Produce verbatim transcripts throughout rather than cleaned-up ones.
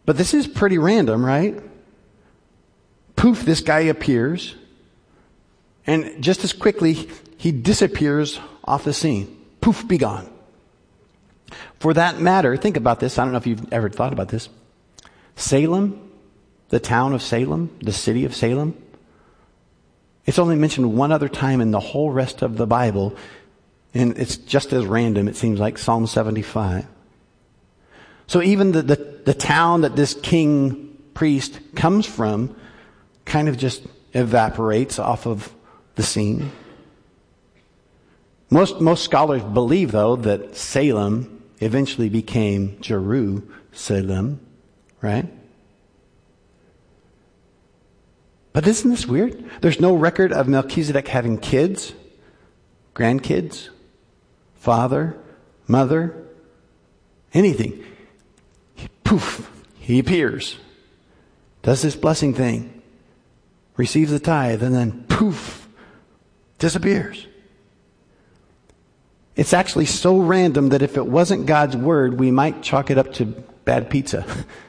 But this is pretty random, right? Poof, this guy appears. And just as quickly, he disappears off the scene. Poof, be gone. For that matter, think about this. I don't know if you've ever thought about this. Salem, the town of Salem, the city of Salem, it's only mentioned one other time in the whole rest of the Bible. And it's just as random, it seems like, Psalm seventy-five. So even the, the, the town that this king priest comes from kind of just evaporates off of the scene. Most, most scholars believe, though, that Salem eventually became Jerusalem, right? But isn't this weird? There's no record of Melchizedek having kids, grandkids, father, mother, anything. Poof, he appears, does this blessing thing, receives the tithe, and then poof, disappears. It's actually so random that if it wasn't God's word, we might chalk it up to bad pizza.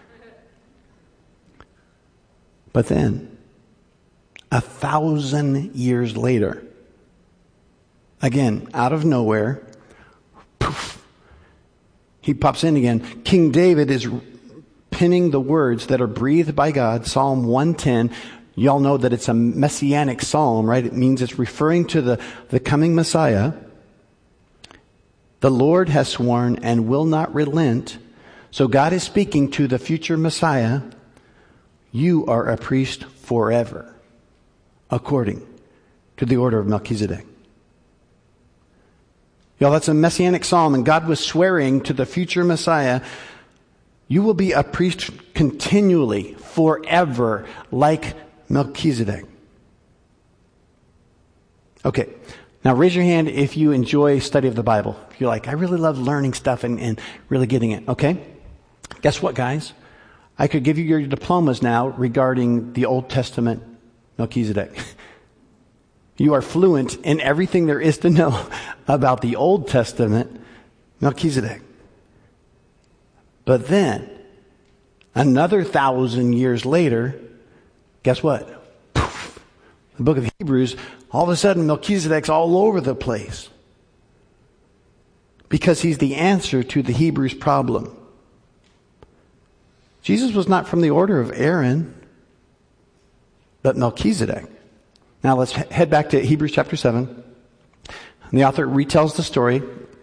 But then, a thousand years later, again, out of nowhere, poof, he pops in again. King David is penning the words that are breathed by God, Psalm one ten. Y'all know that it's a messianic psalm, right? It means it's referring to the, the coming Messiah. The Lord has sworn and will not relent. So God is speaking to the future Messiah. You are a priest forever, according to the order of Melchizedek. Y'all, that's a messianic psalm, and God was swearing to the future Messiah, you will be a priest continually, forever, like Melchizedek. Okay, now raise your hand if you enjoy study of the Bible. If you're like, I really love learning stuff and, and really getting it. Okay, guess what, guys? I could give you your diplomas now regarding the Old Testament Melchizedek. You are fluent in everything there is to know about the Old Testament Melchizedek. But then, another thousand years later, guess what? Poof, the book of Hebrews, all of a sudden Melchizedek's all over the place. Because he's the answer to the Hebrews' problem. Jesus was not from the order of Aaron, but Melchizedek. Now let's head back to Hebrews chapter seven. And the author retells the story.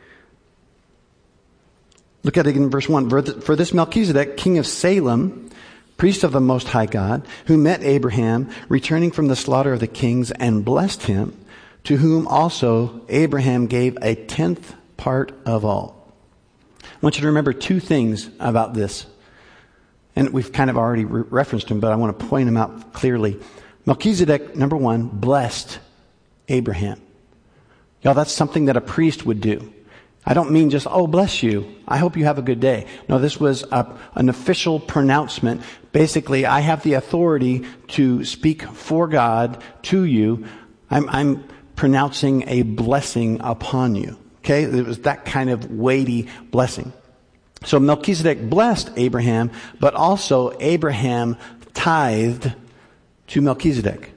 Look at it in verse one. For this Melchizedek, king of Salem, priest of the Most High God, who met Abraham, returning from the slaughter of the kings, and blessed him, to whom also Abraham gave a tenth part of all. I want you to remember two things about this. And we've kind of already re- referenced them, but I want to point them out clearly. Melchizedek, number one, blessed Abraham. Y'all, that's something that a priest would do. I don't mean just, oh, bless you. I hope you have a good day. No, this was a, an official pronouncement. Basically, I have the authority to speak for God to you. I'm, I'm pronouncing a blessing upon you. Okay? It was that kind of weighty blessing. So Melchizedek blessed Abraham, but also Abraham tithed to Melchizedek.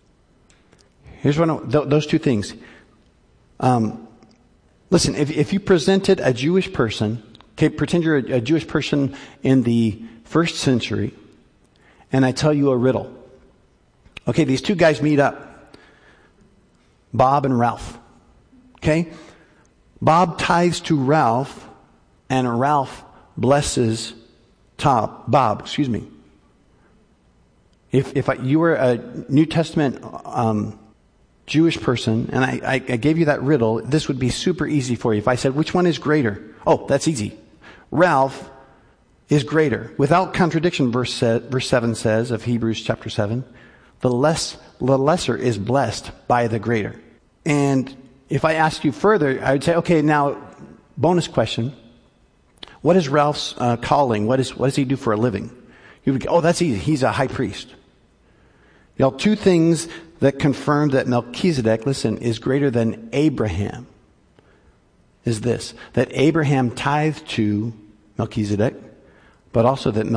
Here's one of th- those two things. Um, listen, if, if you presented a Jewish person, okay, pretend you're a, a Jewish person in the first century, and I tell you a riddle. Okay, these two guys meet up, Bob and Ralph. Okay, Bob tithes to Ralph, and Ralph blesses Tob, Bob. Excuse me. If if I, you were a New Testament um, Jewish person, and I, I, I gave you that riddle, this would be super easy for you. If I said, which one is greater? Oh, that's easy. Ralph is greater. Without contradiction, verse, se- verse seven says of Hebrews chapter seven, the less the lesser is blessed by the greater. And if I asked you further, I would say, okay, now, bonus question. What is Ralph's uh, calling? What is what does he do for a living? You would go, oh, that's easy. He's a high priest. You know, two things that confirm that Melchizedek, listen, is greater than Abraham is this, that Abraham tithed to Melchizedek, but also that